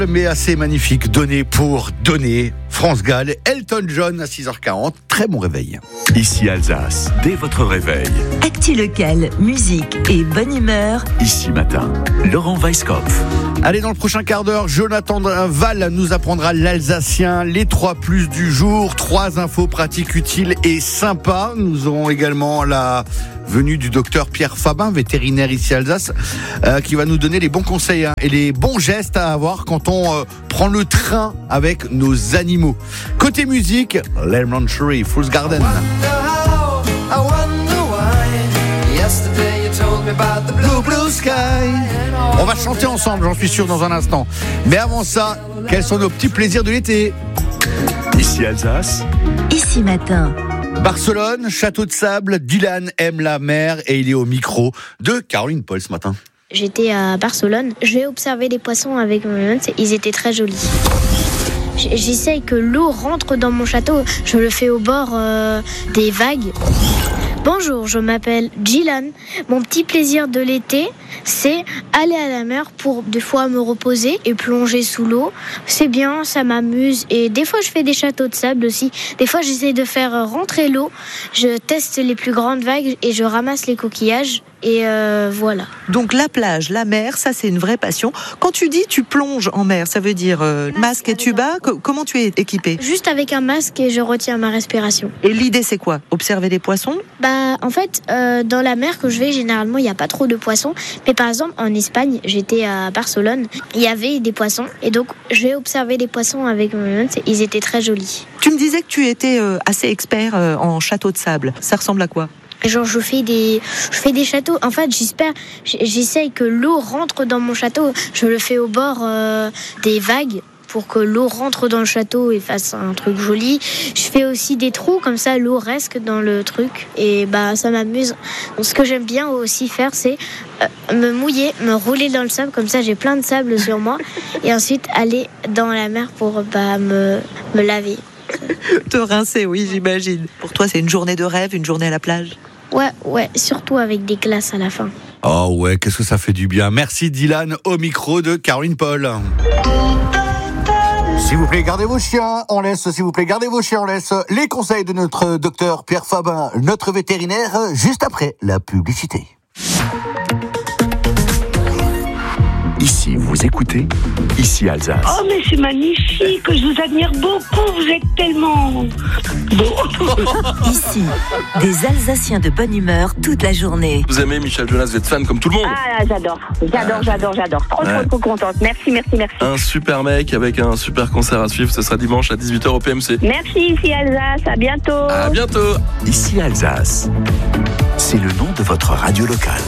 Mais assez magnifique, donné pour donner. France Gall, Elton John à 6h40. Très bon réveil. Ici Alsace, dès votre réveil. Actu local, musique et bonne humeur. Ici matin, Laurent Weisskopf. Allez, dans le prochain quart d'heure, Jonathan Val nous apprendra l'alsacien, les 3+ du jour, 3 infos pratiques, utiles et sympas. Nous aurons également la venue du docteur Pierre Fabin, vétérinaire ici à Alsace, qui va nous donner les bons conseils et les bons gestes à avoir quand on prend le train avec nos animaux. Côté musique, Lemon Tree, Fool's Garden. Blue Sky. On va chanter ensemble, j'en suis sûr, dans un instant. Mais avant ça, quels sont nos petits plaisirs de l'été? Ici Alsace. Ici matin. Barcelone, château de sable, Dylan aime la mer et il est au micro de Caroline Paul ce matin. J'étais à Barcelone, j'ai observé les poissons avec mon maman, ils étaient très jolis. J'essaye que l'eau rentre dans mon château, je le fais au bord des vagues. Bonjour, je m'appelle Dylan. Mon petit plaisir de l'été, c'est aller à la mer pour des fois me reposer et plonger sous l'eau. C'est bien, ça m'amuse et des fois je fais des châteaux de sable aussi. Des fois j'essaie de faire rentrer l'eau. Je teste les plus grandes vagues et je ramasse les coquillages. Et voilà. Donc la plage, la mer, ça c'est une vraie passion. Quand tu dis tu plonges en mer, ça veut dire masque et tuba. Comment tu es équipé? Juste avec un masque et je retiens ma respiration. Et l'idée c'est quoi? Observer les poissons? En fait, dans la mer que je vais, généralement, il n'y a pas trop de poissons. Mais par exemple, en Espagne, j'étais à Barcelone, il y avait des poissons. Et donc, j'ai observé les poissons avec mon maman, ils étaient très jolis. Tu me disais que tu étais assez expert en château de sable. Ça ressemble à quoi? Genre, je fais des châteaux. En fait, j'essaye que l'eau rentre dans mon château. Je le fais au bord des vagues, pour que l'eau rentre dans le château et fasse un truc joli. Je fais aussi des trous, comme ça l'eau reste dans le truc. Et ça m'amuse. Donc, ce que j'aime bien aussi faire, c'est me mouiller, me rouler dans le sable, comme ça j'ai plein de sable sur moi. Et ensuite aller dans la mer pour me laver. Te rincer, oui, j'imagine. Pour toi, c'est une journée de rêve, une journée à la plage? Ouais, surtout avec des glaces à la fin. Oh ouais, qu'est-ce que ça fait du bien. Merci Dylan, au micro de Caroline Paul. S'il vous plaît, gardez vos chiens, on laisse. S'il vous plaît, gardez vos chiens, on laisse. Les conseils de notre docteur Pierre Fabin, notre vétérinaire, juste après la publicité. Ici, vous écoutez Ici Alsace. Oh, mais c'est magnifique, je vous admire beaucoup, vous êtes tellement beau. Ici, des Alsaciens de bonne humeur toute la journée. Vous aimez Michel Jonas, vous êtes fan comme tout le monde. Ah, j'adore. Trop contente. Merci. Un super mec avec un super concert à suivre, ce sera dimanche à 18h au PMC. Merci, ici Alsace, à bientôt. À bientôt. Ici Alsace. C'est le nom de votre radio locale.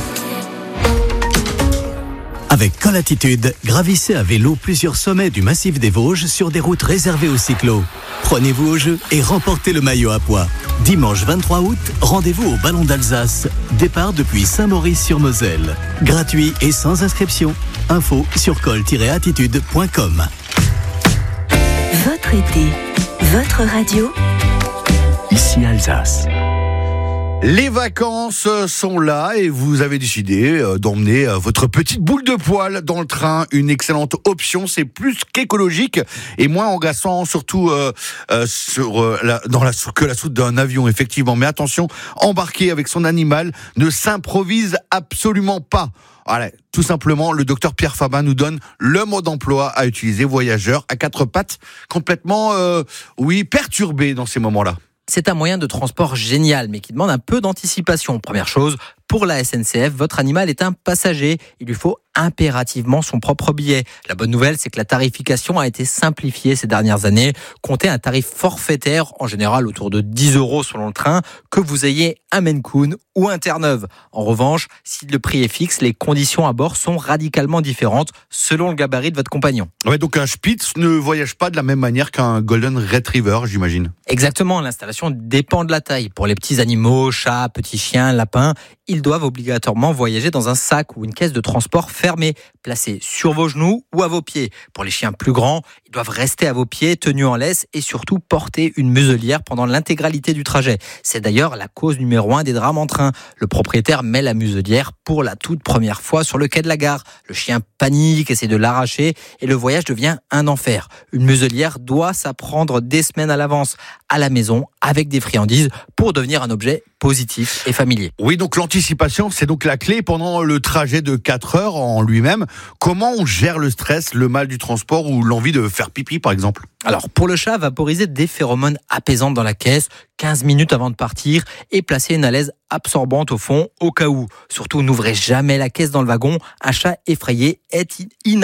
Avec Colatitude, gravissez à vélo plusieurs sommets du massif des Vosges sur des routes réservées aux cyclos. Prenez-vous au jeu et remportez le maillot à pois. Dimanche 23 août, rendez-vous au Ballon d'Alsace. Départ depuis Saint-Maurice-sur-Moselle. Gratuit et sans inscription. Info sur col-attitude.com. Votre été, votre radio. Ici Alsace. Les vacances sont là et vous avez décidé d'emmener votre petite boule de poil dans le train. Une excellente option, c'est plus qu'écologique et moins engaçant, surtout que la soute d'un avion, effectivement. Mais attention, embarquer avec son animal ne s'improvise absolument pas. Allez, tout simplement, le docteur Pierre Fabin nous donne le mot d'emploi à utiliser, voyageur à 4 pattes, complètement perturbé dans ces moments-là. C'est un moyen de transport génial, mais qui demande un peu d'anticipation. Première chose, pour la SNCF, votre animal est un passager. Il lui faut impérativement son propre billet. La bonne nouvelle, c'est que la tarification a été simplifiée ces dernières années. Comptez un tarif forfaitaire, en général autour de 10 € selon le train, que vous ayez un Maine Coon ou un Terre-Neuve. En revanche, si le prix est fixe, les conditions à bord sont radicalement différentes selon le gabarit de votre compagnon. Ouais, donc un Spitz ne voyage pas de la même manière qu'un Golden Retriever, j'imagine. Exactement, l'installation dépend de la taille. Pour les petits animaux, chats, petits chiens, lapins, ils doivent obligatoirement voyager dans un sac ou une caisse de transport fermée, placée sur vos genoux ou à vos pieds. Pour les chiens plus grands, ils doivent rester à vos pieds, tenus en laisse et surtout porter une muselière pendant l'intégralité du trajet. C'est d'ailleurs la cause numéro 1 des drames en train. Le propriétaire met la muselière pour la toute première fois sur le quai de la gare. Le chien panique, essaie de l'arracher et le voyage devient un enfer. Une muselière doit s'apprendre des semaines à l'avance à la maison avec des friandises pour devenir un objet positif et familier. Oui, donc l'anticipation, c'est donc la clé pendant le trajet de 4 heures en lui-même. Comment on gère le stress, le mal du transport ou l'envie de faire pipi, par exemple ? Alors, pour le chat, vaporiser des phéromones apaisantes dans la caisse 15 minutes avant de partir et placer une alaise absorbante au fond au cas où. Surtout, n'ouvrez jamais la caisse dans le wagon. Un chat effrayé est